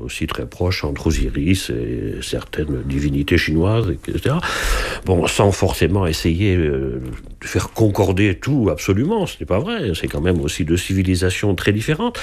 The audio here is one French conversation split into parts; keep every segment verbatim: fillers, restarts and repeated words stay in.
aussi très proche entre Osiris et certaines divinités chinoises, et cetera. Bon, sans forcément essayer de faire concorder tout absolument, ce n'est pas vrai. C'est quand même aussi deux civilisations très différentes,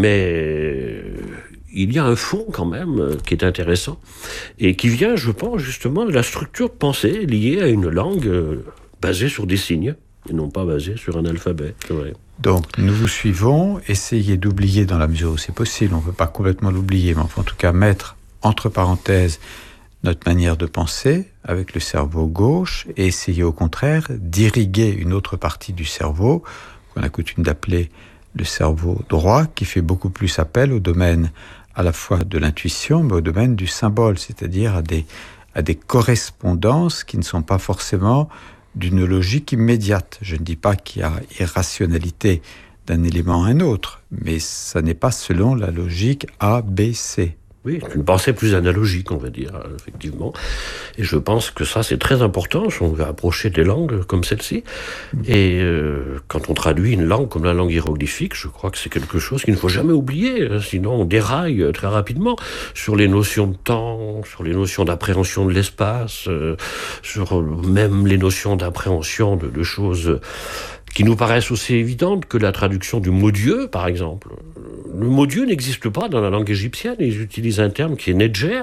mais il y a un fond quand même qui est intéressant et qui vient, je pense, justement de la structure de pensée liée à une langue basée sur des signes et non pas basée sur un alphabet. C'est vrai. Donc, nous vous suivons, essayez d'oublier dans la mesure où c'est possible, on ne peut pas complètement l'oublier, mais enfin, en tout cas, mettre entre parenthèses notre manière de penser avec le cerveau gauche et essayer au contraire d'irriguer une autre partie du cerveau, qu'on a coutume d'appeler le cerveau droit, qui fait beaucoup plus appel au domaine à la fois de l'intuition, mais au domaine du symbole, c'est-à-dire à des, à des correspondances qui ne sont pas forcément d'une logique immédiate. Je ne dis pas qu'il y a irrationalité d'un élément à un autre, mais ça n'est pas selon la logique A, B, C. Oui, une pensée plus analogique, on va dire, effectivement. Et je pense que ça, c'est très important si on veut approcher des langues comme celle-ci. Et euh, quand on traduit une langue comme la langue hiéroglyphique, je crois que c'est quelque chose qu'il ne faut jamais oublier. Sinon, on déraille très rapidement sur les notions de temps, sur les notions d'appréhension de l'espace, euh, sur même les notions d'appréhension de, de choses qui nous paraissent aussi évidentes que la traduction du mot Dieu, par exemple. Le mot Dieu n'existe pas dans la langue égyptienne. Ils utilisent un terme qui est Nedjer,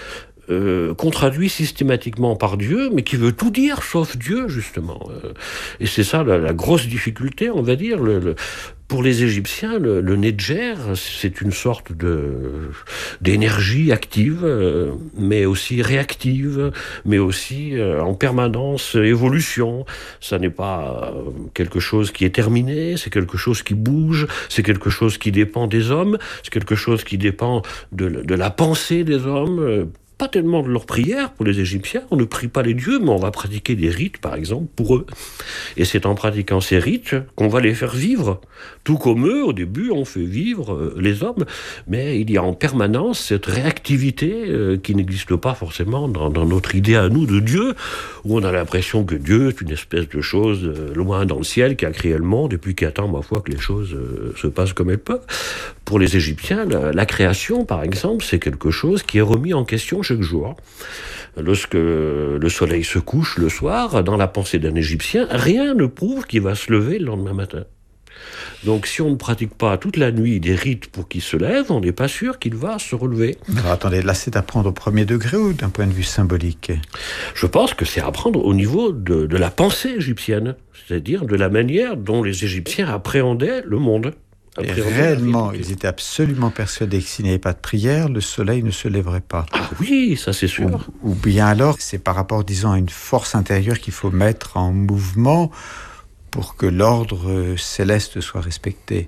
euh, qu'on traduit systématiquement par Dieu, mais qui veut tout dire sauf Dieu, justement. Euh, et c'est ça la, la grosse difficulté, on va dire. Le, le, pour les Égyptiens, le, le Nedjer, c'est une sorte de, d'énergie active, euh, mais aussi réactive, mais aussi euh, en permanence évolution. Ça n'est pas euh, quelque chose qui est terminé, c'est quelque chose qui bouge, c'est quelque chose qui dépend des hommes, c'est quelque chose qui dépend de, de la pensée des hommes, euh, pas tellement de leur prière. Pour les Égyptiens, on ne prie pas les dieux, mais on va pratiquer des rites, par exemple, pour eux. Et c'est en pratiquant ces rites qu'on va les faire vivre. Tout comme eux, au début, on fait vivre euh, les hommes, mais il y a en permanence cette réactivité euh, qui n'existe pas forcément dans, dans notre idée à nous de Dieu, où on a l'impression que Dieu est une espèce de chose euh, loin dans le ciel, qui a créé le monde, et puis qui attend, ma foi, que les choses euh, se passent comme elles peuvent. Pour les Égyptiens, la, la création, par exemple, c'est quelque chose qui est remis en question chaque jour. Lorsque le soleil se couche le soir, dans la pensée d'un Égyptien, rien ne prouve qu'il va se lever le lendemain matin. Donc si on ne pratique pas toute la nuit des rites pour qu'il se lève, on n'est pas sûr qu'il va se relever. Alors attendez, là c'est apprendre au premier degré ou d'un point de vue symbolique ? Je pense que c'est apprendre au niveau de, de la pensée égyptienne, c'est-à-dire de la manière dont les Égyptiens appréhendaient le monde. Et réellement, ils étaient absolument persuadés que s'il n'y avait pas de prière, le soleil ne se lèverait pas. Ah oui, ça c'est sûr. Ou, ou bien alors, c'est par rapport, disons, à une force intérieure qu'il faut mettre en mouvement pour que l'ordre céleste soit respecté.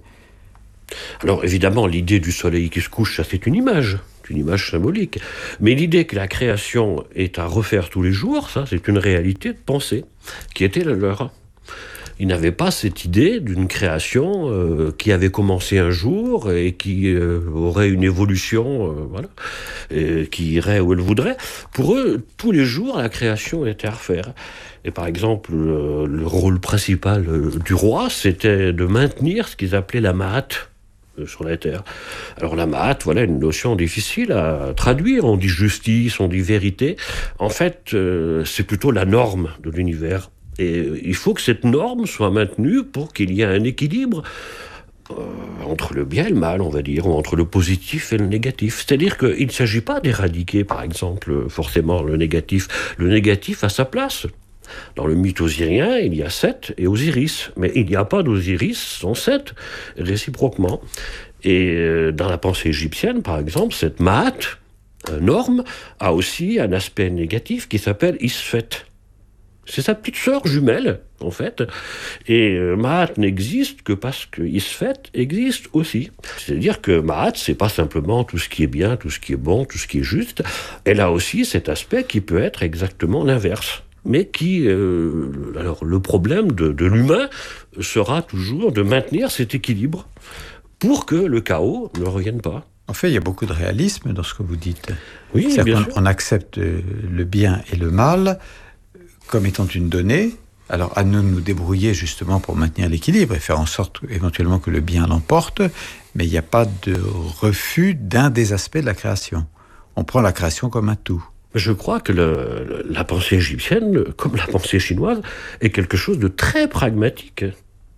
Alors évidemment, l'idée du soleil qui se couche, ça c'est une image, une image symbolique. Mais l'idée que la création est à refaire tous les jours, ça c'est une réalité de pensée qui était la leur. Ils n'avaient pas cette idée d'une création euh, qui avait commencé un jour et qui euh, aurait une évolution, euh, voilà, et qui irait où elle voudrait. Pour eux, tous les jours, la création était à refaire. Et par exemple, le, le rôle principal euh, du roi, c'était de maintenir ce qu'ils appelaient la Ma'at euh, sur la terre. Alors la Ma'at, voilà une notion difficile à traduire. On dit justice, on dit vérité. En fait, euh, c'est plutôt la norme de l'univers. Et il faut que cette norme soit maintenue pour qu'il y ait un équilibre euh, entre le bien et le mal, on va dire, ou entre le positif et le négatif. C'est-à-dire qu'il ne s'agit pas d'éradiquer, par exemple, forcément le négatif. Le négatif a sa place. Dans le mythe osirien, il y a Seth et Osiris, mais il n'y a pas d'Osiris sans Seth, réciproquement. Et euh, dans la pensée égyptienne, par exemple, cette Ma'at, euh, norme, a aussi un aspect négatif qui s'appelle Isfet. C'est sa petite sœur jumelle, en fait. Et euh, Ma'at n'existe que parce que Isfet existe aussi. C'est-à-dire que Ma'at, c'est pas simplement tout ce qui est bien, tout ce qui est bon, tout ce qui est juste. Elle a aussi cet aspect qui peut être exactement l'inverse. Mais qui... Euh, alors, le problème de, de l'humain sera toujours de maintenir cet équilibre pour que le chaos ne revienne pas. En fait, il y a beaucoup de réalisme dans ce que vous dites. Oui, C'est-à-dire bien qu'on sûr. on accepte le bien et le mal comme étant une donnée, Alors, à nous de nous débrouiller justement pour maintenir l'équilibre et faire en sorte éventuellement que le bien l'emporte, mais il n'y a pas de refus d'un des aspects de la création. On prend la création comme un tout. Je crois que le, la pensée égyptienne, comme la pensée chinoise, est quelque chose de très pragmatique.